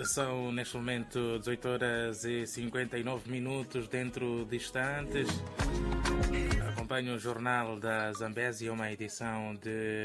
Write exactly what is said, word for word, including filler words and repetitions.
São neste momento dezoito horas e cinquenta e nove minutos dentro de instantes. Acompanho o Jornal da Zambésia, uma edição de